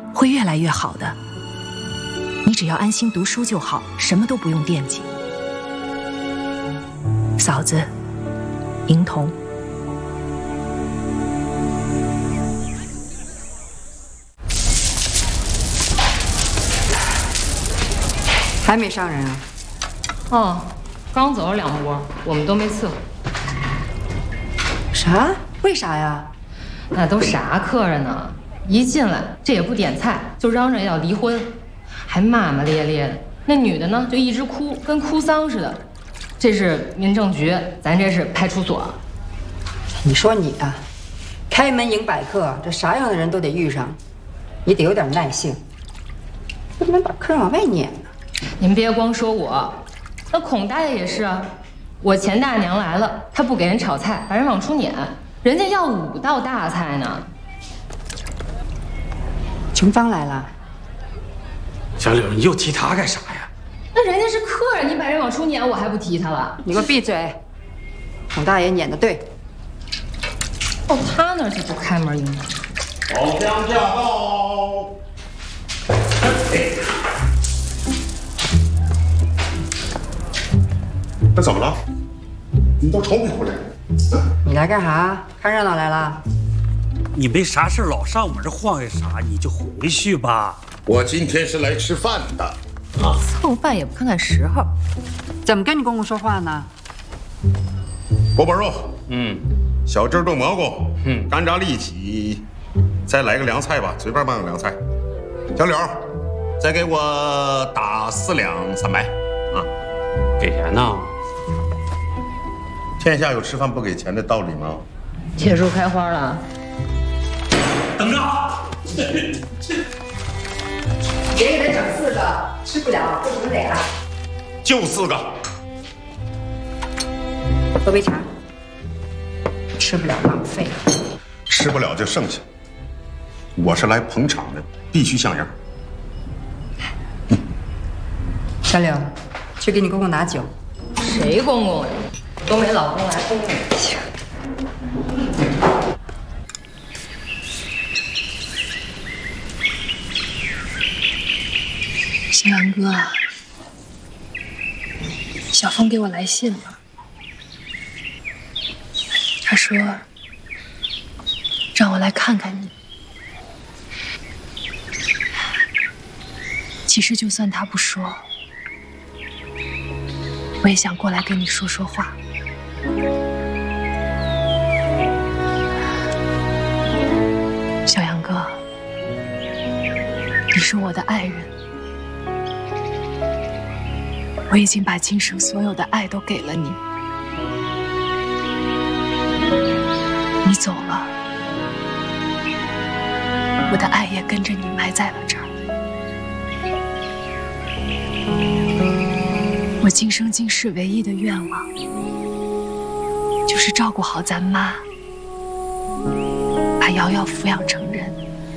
会越来越好的。你只要安心读书就好，什么都不用惦记。嫂子，迎童。 还没上人啊？ 哦，刚走了2波，我们都没伺候。 啥？为啥呀？ 那都啥客人呢？一进来这也不点菜，就嚷嚷要离婚，还骂骂咧咧的。那女的呢，就一直哭，跟哭丧似的。这是民政局，咱这是派出所。 你说你啊，开门迎百客，这啥样的人都得遇上，你得有点耐性，不能把客人往外撵呢。 您别光说我，那孔大爷也是啊。我钱大娘来了，他不给人炒菜，把人往出撵，人家要5道大菜呢。 琼芳来了。 小柳，你又提他干啥呀？ 那人家是客人，你把人往出撵，我还不提他了？ 你给我闭嘴！孔大爷撵的对。 哦，他那是不开门迎门。 宝箱驾到。那怎么了？你都愁没回来？ 你来干啥？看热闹来了？ 你没啥事老上我们这晃悠啥？你就回去吧。 我今天是来吃饭的。啊， 蹭饭也不看看时候。 怎么跟你公公说话呢？ 锅包肉，小鸡炖蘑菇，干炸里脊，再来个凉菜吧，随便办个凉菜。小柳，再给我打4两300，啊， 给钱呢？ 天下有吃饭不给钱的道理吗？ 铁树开花了。 等着！ 别给他整4个，吃不了就整俩。 就4个。 喝杯茶。吃不了浪费。 吃不了就剩下。我是来捧场的，必须像样。 小柳，去给你公公拿酒。 谁公公呀？都没老公来公公。 新阳哥，小峰给我来信了，他说让我来看看你。其实就算他不说，我也想过来跟你说说话。小杨哥，你是我的爱人，我已经把今生所有的爱都给了你。你走了，我的爱也跟着你埋在了这儿。我今生今世唯一的愿望，就是照顾好咱妈，把瑶瑶抚养成人。